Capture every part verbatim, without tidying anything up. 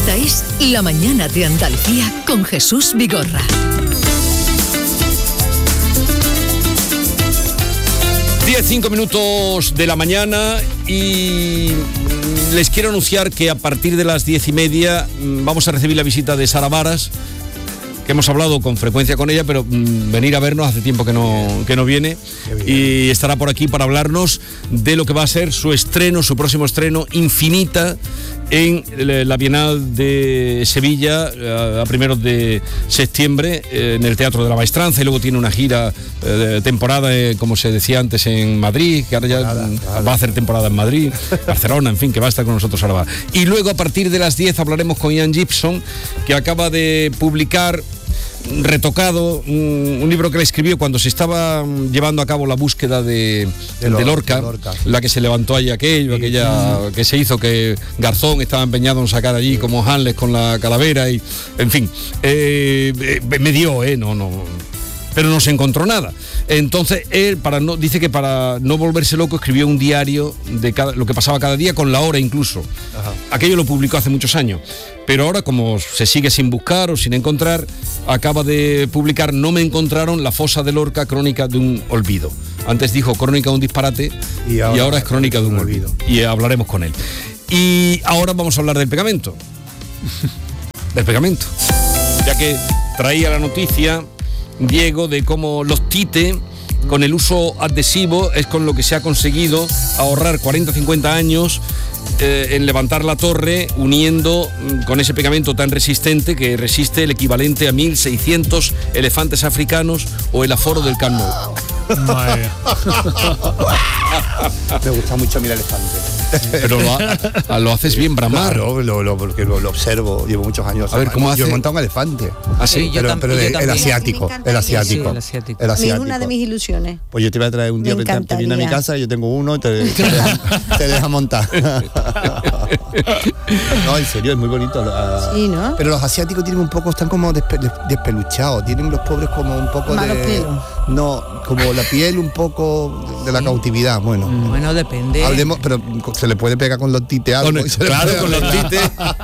Esta es La Mañana de Andalucía con Jesús Vigorra. diez, cinco minutos de la mañana y les quiero anunciar que a partir de las diez y media vamos a recibir la visita de Sara Varas, que hemos hablado con frecuencia con ella, pero mmm, venir a vernos hace tiempo que no, que no viene, y estará por aquí para hablarnos de lo que va a ser su estreno, su próximo estreno, Infinita, en la Bienal de Sevilla a primeros de septiembre en el Teatro de la Maestranza, y luego tiene una gira de temporada, eh, como se decía antes, en Madrid, que ahora ya nada, nada. va a hacer temporada en Madrid, Barcelona, en fin, que va a estar con nosotros ahora. Y luego a partir de las diez hablaremos con Ian Gibson, que acaba de publicar retocado un, un libro que le escribió cuando se estaba llevando a cabo la búsqueda de, de, Lorca, de Lorca, de Lorca, la que se levantó allí aquello, sí. aquella que se hizo, que Garzón estaba empeñado en sacar allí, sí. como Hanles con la calavera, y en fin, eh, eh, me dio, eh, no, no, pero no se encontró nada. Entonces él, para no, dice que para no volverse loco, escribió un diario de cada, lo que pasaba cada día, con la hora incluso. Ajá. Aquello lo publicó hace muchos años, pero ahora, como se sigue sin buscar o sin encontrar, acaba de publicar No me encontraron, la fosa de Lorca, crónica de un olvido. Antes dijo crónica de un disparate y ahora, y ahora es crónica de un olvido. Y hablaremos con él. Y ahora vamos a hablar del pegamento. Del pegamento. Ya que traía la noticia Diego de cómo los TITE, con el uso adhesivo, es con lo que se ha conseguido ahorrar cuarenta a cincuenta años eh, en levantar la torre, uniendo mm, con ese pegamento tan resistente, que resiste el equivalente a mil seiscientos elefantes africanos o el aforo del Camp Nou. Me gusta mucho mirar elefantes. Pero lo, ha, lo haces bien bramar. Claro, lo, lo, porque lo, lo observo, llevo muchos años. A ver, ¿cómo hace? Yo he montado un elefante. ¿Ah, sí? sí pero tam- pero de, el asiático. El asiático. Sí, el asiático. El asiático. Es una de mis ilusiones. Pues yo te voy a traer un día, te viene a mi casa, yo tengo uno y te, te, deja, te deja montar. No, en serio, es muy bonito. Sí, ¿no? Pero los asiáticos tienen un poco, están como despe, despeluchados, tienen los pobres como un poco Malos de... pelos. No, como la piel un poco de la cautividad, bueno. Bueno, depende. Hablemos, pero se le puede pegar con los tites algo. Con, claro, con los tites.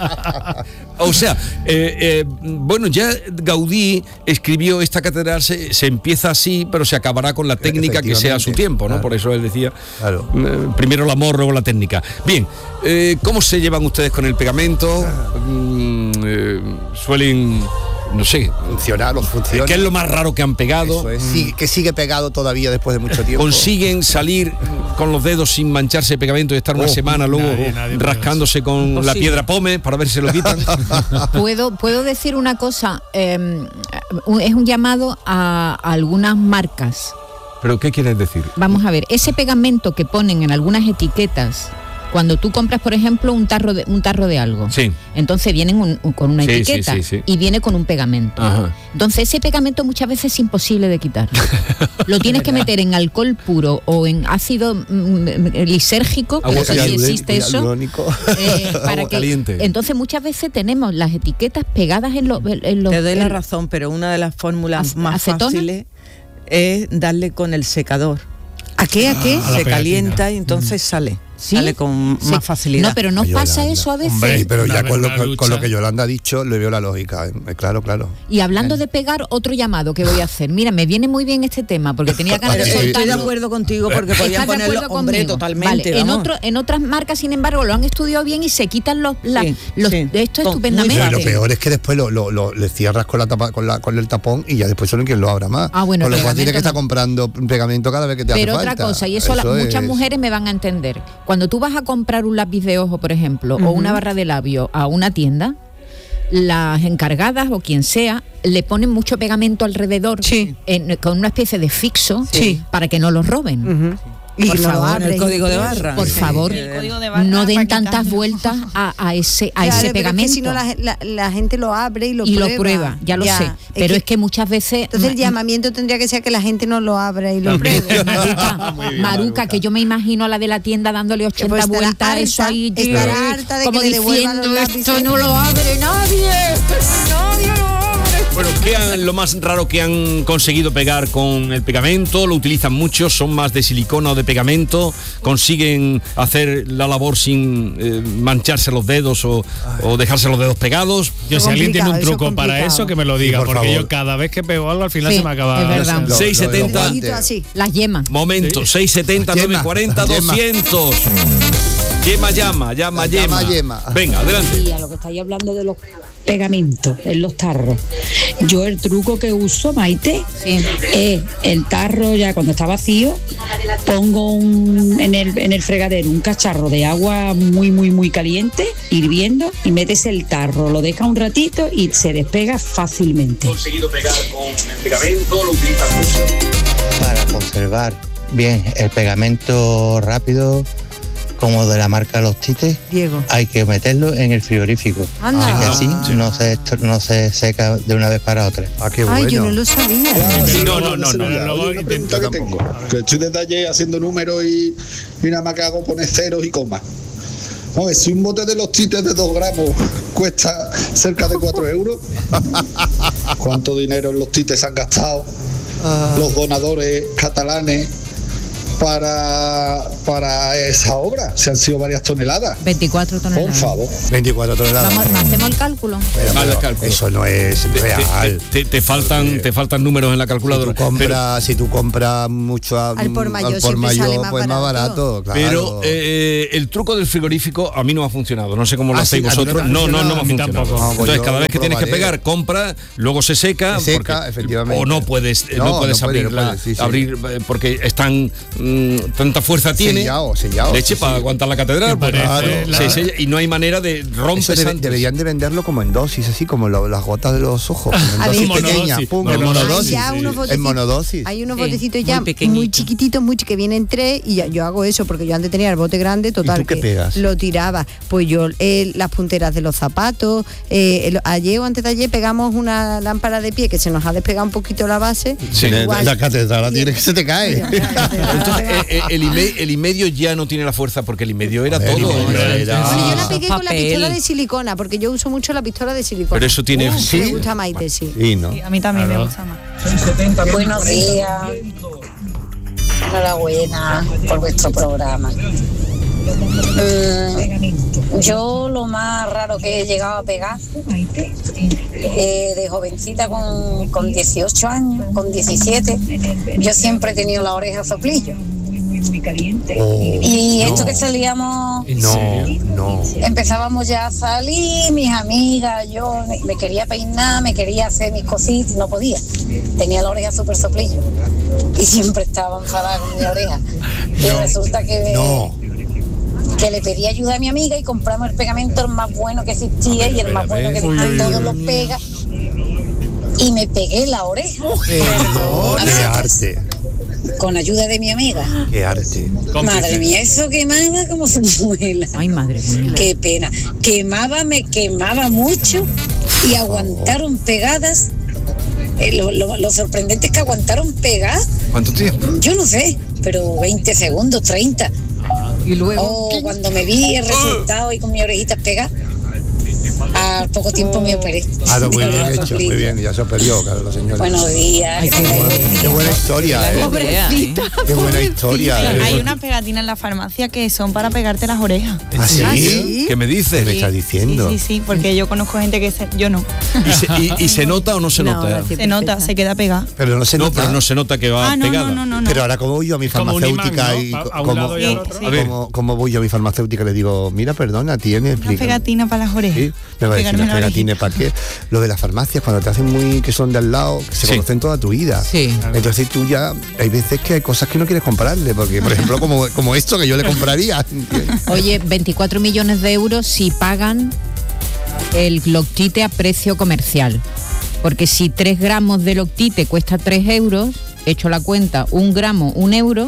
O sea, eh, eh, bueno, ya Gaudí escribió esta catedral, se, se empieza así, pero se acabará con la técnica que sea a su tiempo, ¿no? Claro. Por eso él decía, claro. eh, primero el amor, luego la técnica. Bien, eh, ¿cómo se llevan ustedes con el pegamento? Mm, eh, suelen... No sé, funcionar, los funciona. ¿Qué es lo más raro que han pegado? Eso es, sí, que sigue pegado todavía después de mucho tiempo. ¿Consiguen salir con los dedos sin mancharse de pegamento y estar una oh, semana luego nadie, nadie rascándose con Imposible. la piedra pome para ver si se lo quitan? ¿Puedo, puedo decir una cosa, eh, es un llamado a, a algunas marcas. ¿Pero qué quieres decir? Vamos a ver, ese pegamento que ponen en algunas etiquetas, cuando tú compras, por ejemplo, un tarro de, un tarro de algo, sí. entonces vienen un, un, con una sí, etiqueta sí, sí, sí. y viene con un pegamento. Ajá. Entonces ese pegamento muchas veces es imposible de quitar. Lo tienes que meter en alcohol puro o en ácido mm, lisérgico, que no sé si existe eso. Eh, para que, caliente. Entonces muchas veces tenemos las etiquetas pegadas en, lo, en los... Te doy la razón, pero una de las fórmulas más ¿acetona? fáciles es darle con el secador. ¿A qué? ¿A qué? Se calienta y entonces mm. sale. ¿Sí? Sale con sí. más facilidad. No, pero no Yolanda. pasa eso a veces. Hombre, pero ya con lo, con, con lo que Yolanda ha dicho, le veo la lógica. Eh, claro, claro. Y hablando de pegar, otro llamado que voy a hacer. Mira, me viene muy bien este tema, porque tenía ganas de soltarlo. Estoy de acuerdo contigo, porque podían ponerlo, hombre, totalmente. Vale. En, otro, en otras marcas, sin embargo, lo han estudiado bien y se quitan los, la, sí, los sí. de esto con, estupendamente. Lo peor es que después lo, lo, lo, le cierras con la tapa, con, la, con el tapón y ya después solo quien lo abra más. Ah, bueno, con lo cual tienes que estar comprando pegamento cada vez que te hace falta. Pero otra cosa, y eso, eso la, muchas mujeres me van a entender. Cuando tú vas a comprar un lápiz de ojo, por ejemplo, uh-huh. o una barra de labio a una tienda, las encargadas o quien sea le ponen mucho pegamento alrededor, sí. en, con una especie de fixo, sí. para que no los roben. Uh-huh. Y por favor, el código de barra. Por favor, sí, de barra, no den tantas vueltas a, a ese a claro, ese pegamento. Es que si no la, la, la gente lo abre y lo y prueba. lo prueba, ya lo ya, sé. Pero es que, es que muchas veces. Entonces el llamamiento tendría que ser que la gente no lo abra y lo pruebe. Maruca, bien, Maruca, que yo me imagino a la de la tienda dándole ochenta pues vueltas a eso ahí, estará harta de como que le diciendo esto no lo abre nadie, nadie lo abre. Bueno, ¿qué han, lo más raro que han conseguido pegar con el pegamento? ¿Lo utilizan mucho? ¿Son más de silicona o de pegamento? ¿Consiguen hacer la labor sin eh, mancharse los dedos o, o dejarse los dedos pegados? Yo, si alguien tiene un truco para eso, que me lo diga, Sí, por porque favor. yo cada vez que pego algo al final Sí, se me acaba... es verdad. Lo- seis setenta. lo- lo- Así. Las yemas. Momento, Sí. seis setenta, nueve cuarenta, Yema. doscientos. Yema, llama, llama, Llama, yema. yema. Venga, adelante. Y a lo que estáis hablando de los pegamentos en los tarros. Yo el truco que uso, Maite, Sí. es el tarro ya cuando está vacío, pongo un, en, el, en el fregadero un cacharro de agua muy, muy, muy caliente, hirviendo, y metes el tarro, lo deja un ratito y se despega fácilmente. Conseguido pegar con el pegamento, lo utilizan mucho. Para conservar bien el pegamento rápido, como de la marca Los Tites, Diego. hay que meterlo en el frigorífico. Anda. Que así no se, no se seca de una vez para otra. Ah, qué Ay, yo no bueno. lo sabía. No, no, no, no. Pero luego Oye, una pregunta intento- que tengo, que estoy desde ayer haciendo números y, y nada más que hago poner ceros y comas. A ver, si un bote de Los Tites de dos gramos cuesta cerca de cuatro euros, ¿cuánto dinero en Los Tites se han gastado los donadores catalanes para, para esa obra? Se han sido varias toneladas. veinticuatro Por toneladas. favor. veinticuatro toneladas. Vamos, hacemos el cálculo. Pero, Vale, pero cálculo. eso no es Te, real. te- te- te faltan, te faltan números en la Si calculadora. tú compras, si tú compras mucho a- Al por mayor al por siempre mayor, sale más pues más barato. barato, claro. Pero eh, el truco del frigorífico a mí no ha funcionado. No sé cómo lo Ah, hacéis sí, ¿a ti no te vosotros. ha No, no, no me ha funcionado? A mí funcionado. tampoco. Ah, pues Entonces, yo cada lo vez que tienes que probaré. pegar, compra, luego se seca. Se seca, porque- efectivamente. O no puedes, No, no puedes no puede, abrirla, no puede, sí, sí. abrir eh, porque están mm, tanta fuerza tiene. Sellado, sellado, Leche sí, para sí. aguantar la catedral. Que porque parece la- se sella y no hay manera de Eso romper. debe- deberían de venderlo como en dosis, así como lo- las gotas de los ojos, en A ver. dosis Monodosis. pequeñas, pum, Bueno, en monodosis. Hay ya sí. unos En botecitos- monodosis. Hay unos Sí, botecitos muy ya muy, pequeñitos. chiquititos, muy ch- que vienen tres, y ya- yo hago eso porque yo antes tenía el bote grande, total, tú qué que pegas? lo tiraba. Pues yo eh, las punteras de los zapatos, eh, el- ayer o antes de ayer pegamos una lámpara de pie que se nos ha despegado un poquito la base. Sí. Igual- La catedral tiene que se te cae. Entonces, eh, eh, el, ime- el y medio ya no tiene la fuerza porque el y medio era El todo. y medio era- Bueno, yo la Ah, pegué con la papel. pistola de silicona, porque yo uso mucho la pistola de silicona. Pero eso tiene. ¿Sí? Me gusta Maite, sí. Sí, ¿no? A mí también Claro. me gusta más. Buenos días. Enhorabuena por vuestro programa. Mm, yo lo más raro que he llegado a pegar eh, de jovencita con, con dieciocho años, con diecisiete, yo siempre he tenido la oreja soplillo. Oh, Y esto no. que salíamos, No, no. empezábamos ya a salir, mis amigas, yo me, me quería peinar, me quería hacer mis cositas, no podía. Tenía la oreja súper soplillo y siempre estaba enfadada con mi oreja. Y resulta que, No. que le pedí ayuda a mi amiga y compramos el pegamento el más bueno que existía y el más bueno que Uy, a uy, todos uy. los pega. Y me pegué la oreja No, A qué ver, arte, con ayuda de mi amiga. qué arte. Madre mía, eso quemaba como su muela. Ay, madre mía. Qué pena. Quemaba, me quemaba mucho y aguantaron pegadas. Eh, lo, lo- lo sorprendente es que aguantaron pegadas, ¿Cuánto tiempo? yo no sé, pero veinte segundos, treinta. Y luego. O cuando me vi el resultado y con mi orejita pegada, al poco tiempo me operé. Ah, no, muy De bien la hecho, muy soplilla. bien, ya se perdió, claro, la señora. Buenos días. Ay, qué Qué, qué buena historia, ¿eh? Pobrecita. Qué buena historia, ¿eh? Hay unas pegatinas en la farmacia que son para pegarte las orejas. ¿Ah, sí? ¿Ah, sí? ¿Qué me ¿Qué dices? me estás diciendo? Sí, sí, sí, porque yo conozco gente que se, yo no. ¿Y se, y- y se nota o no se No, nota? la Se nota, se queda pegada. Pero no se No, nota. pero no se nota que va Ah, no, pegada. no, no, no, no. Pero ahora, ¿cómo voy yo a mi Como un imán, farmacéutica ¿no? y A- a un cómo, lado y al otro. Sí. A ver. cómo, cómo voy yo a mi farmacéutica y le digo, mira, perdona, tiene, Una explica. pegatina para las orejas. Sí, me va a decir Pegarme una la pegatina, ¿para qué? Lo de las farmacias, cuando te hacen muy, que son de al lado, que se Sí. conocen toda tu vida. Sí. Entonces tú ya, hay veces que hay cosas que no quieres comprarle, porque por ejemplo, como, como esto que yo le compraría. ¿entiendes? Oye, veinticuatro millones de euros si pagan el loctite a precio comercial. Porque si tres gramos de loctite cuesta tres euros, hecho la cuenta, un gramo, un euro,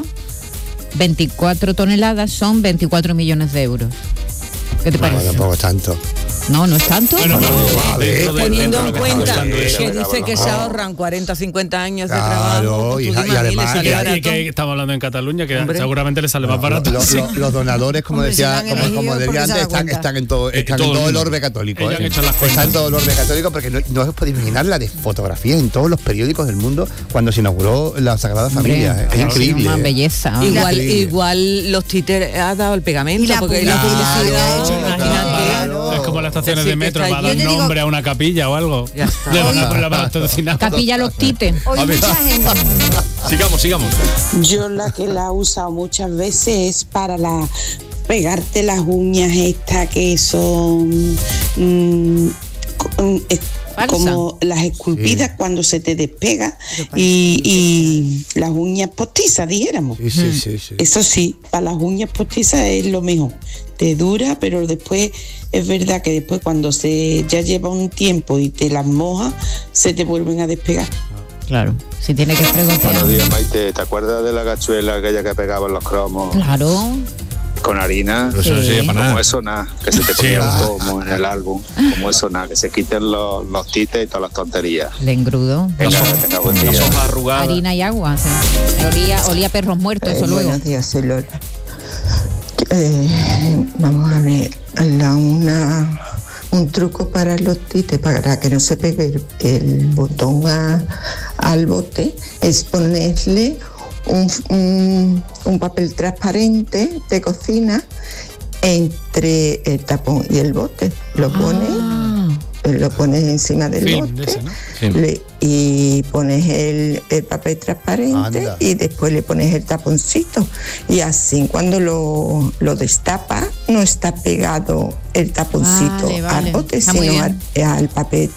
veinticuatro toneladas son veinticuatro millones de euros. ¿Qué te Bueno, parece? tampoco es tanto. No, no es tanto. Bueno, no, A ver, dentro de- Teniendo dentro en de lo que cuenta está costando que eso. dice que se ahorran cuarenta o cincuenta años de Claro, trabajo, pues y- tú y te además- imaginas, Y, sale y barato. que estamos hablando en Cataluña, que Hombre. seguramente le sale más barato. Los, sí. los- los donadores, como Hombre, si decía, lo han como, elegido como porque decía se da antes, están, cuenta. están en todo, Eh, están todo en el todo el mundo. orbe católico. Ellos ¿eh? han hecho las cuentas. Están en todo el orbe católico porque no, no os podéis imaginar la de fotografías en todos los periódicos del mundo cuando se inauguró la Sagrada Familia. ¿eh? Es Claro, increíble. Una ¿eh? belleza. Igual, Increíble. igual los títeres ha dado el pegamento, Y la porque publicidad, la publicidad, claro, imagínate. claro. Es como las estaciones Decir de que metro, está va a dar allí. Yo te digo- nombre a una capilla o algo. Ya está. Le van a poner la patrocinada. Capilla Los Tites. Hoy A ver. mucha gente. Sigamos, sigamos. Yo la que la he usado muchas veces es para la pegarte las uñas estas que son mm, co- eh, Falsa. como las esculpidas Sí. cuando se te despega y, y las uñas postizas, dijéramos. Sí, sí, sí, sí. Eso sí, para las uñas postizas es lo mejor. Te dura, pero después es verdad que después cuando se ya lleva un tiempo y te las mojas, se te vuelven a despegar. Claro, si tiene que fregotear. Buenos días, Maite. ¿Te acuerdas de la gachuela aquella que pegaba en los cromos Claro. con harina? Pero eso no sirve para Como nada. eso nada, que se te Sí, ponía ah. un pomo en el álbum. Como eso nada, que se quiten los, los tites y todas las tonterías. Le engrudo. Venga, que tenga buen día. Las hojas arrugadas. Harina y agua. sí. Olía, olía a perros muertos, eso Eh, luego. Buenos días, soy Lola. Eh, vamos a ver, la- una, un truco para los tites, para que no se pegue el, el botón a- al bote, es ponerle un, un- un papel transparente de cocina entre el tapón y el bote. Lo pones, lo pones encima del Film, bote. de ese, ¿no? Sí. Le- y pones el, el papel transparente Anda. y después le pones el taponcito y así cuando lo, lo destapas no está pegado el taponcito Vale, vale. al bote Está muy sino bien. al, al papel